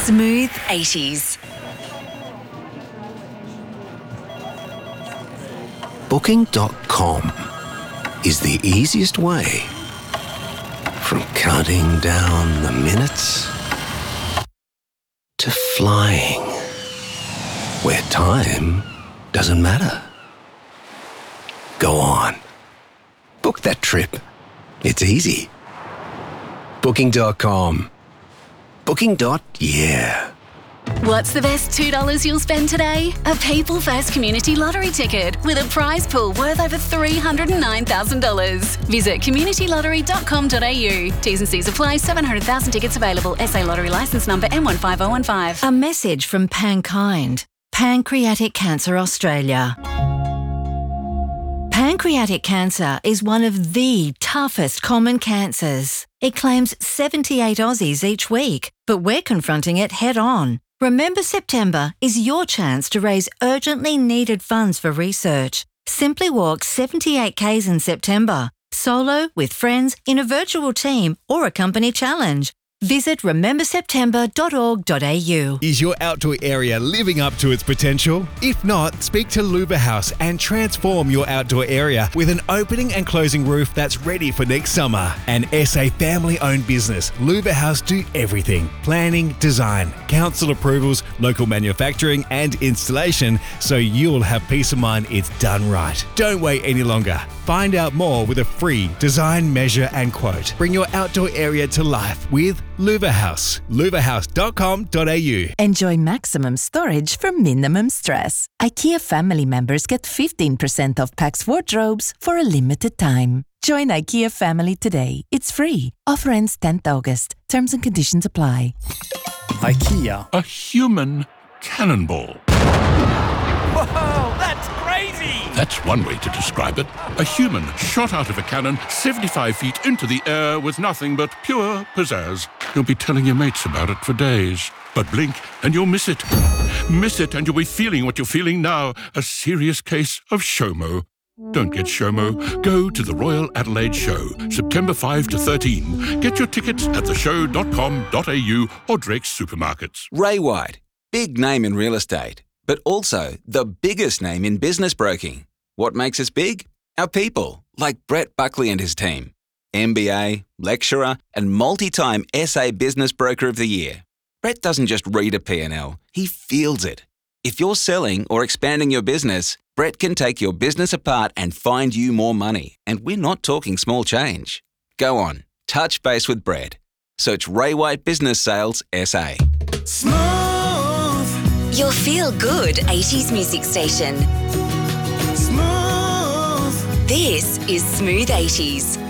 Smooth 80s. Booking.com is the easiest way from counting down the minutes to flying where time doesn't matter. Go on. Book that trip. It's easy. Booking.com. Booking.yeah. What's the best $2 you'll spend today? A People First Community Lottery ticket with a prize pool worth over $309,000. Visit communitylottery.com.au. T's and C's apply. 700,000 tickets available. SA Lottery licence number M15015. A message from Pankind, Pancreatic Cancer Australia. Pancreatic cancer is one of the toughest common cancers. It claims 78 Aussies each week, but we're confronting it head on. Remember September is your chance to raise urgently needed funds for research. Simply walk 78 Ks in September, solo, with friends, in a virtual team or a company challenge. Visit rememberseptember.org.au. Is your outdoor area living up to its potential? If not, speak to Luba House and transform your outdoor area with an opening and closing roof that's ready for next summer. An SA family-owned business, Luba House do everything: planning, design, council approvals, local manufacturing and installation, so you'll have peace of mind it's done right. Don't wait any longer. Find out more with a free design, measure and quote. Bring your outdoor area to life with Luva House. luvahouse.com.au. Enjoy maximum storage for minimum stress. IKEA family members get 15% off Pax wardrobes for a limited time. Join IKEA family today. It's free. Offer ends 10th August. Terms and conditions apply. IKEA. A human cannonball. Whoa, that's crazy! That's one way to describe it. A human shot out of a cannon 75 feet into the air with nothing but pure pizzazz. You'll be telling your mates about it for days. But blink and you'll miss it. Miss it and you'll be feeling what you're feeling now. A serious case of SHOMO. Don't get SHOMO. Go to the Royal Adelaide Show, September 5 to 13. Get your tickets at theshow.com.au or Drake's Supermarkets. Ray White, big name in real estate, but also the biggest name in business broking. What makes us big? Our people, like Brett Buckley and his team. MBA, lecturer, and multi-time SA Business Broker of the Year. Brett doesn't just read a P&L, he feels it. If you're selling or expanding your business, Brett can take your business apart and find you more money. And we're not talking small change. Go on, touch base with Brett. Search Ray White Business Sales SA. Smooth. Your feel-good 80s music station. Smooth. This is Smooth 80s.